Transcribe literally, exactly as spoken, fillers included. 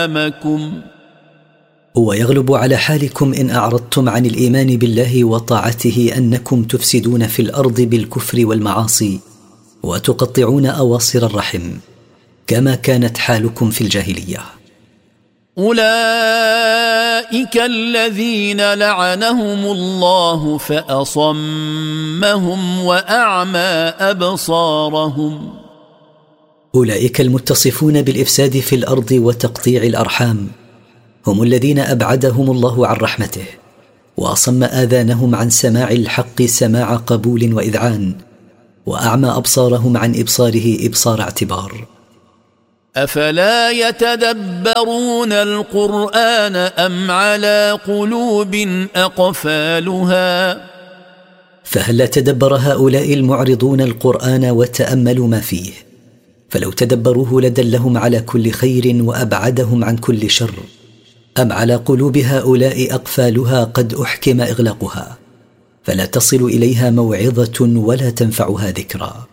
أمكم ويغلب على حالكم إن أعرضتم عن الإيمان بالله وطاعته أنكم تفسدون في الأرض بالكفر والمعاصي وتقطعون أواصر الرحم كما كانت حالكم في الجاهلية. أولئك الذين لعنهم الله فأصمهم وأعمى أبصارهم. أولئك المتصفون بالإفساد في الأرض وتقطيع الأرحام هم الذين أبعدهم الله عن رحمته وأصم آذانهم عن سماع الحق سماع قبول وإذعان وأعمى أبصارهم عن إبصاره إبصار اعتبار. أفلا يتدبرون القرآن أم على قلوب أقفالها. فهل لا تدبر هؤلاء المعرضون القرآن وتأملوا ما فيه؟ فلو تدبروه لدلهم على كل خير وأبعدهم عن كل شر. أم على قلوب هؤلاء أقفالها قد أحكم إغلاقها فلا تصل إليها موعظة ولا تنفعها ذكرى.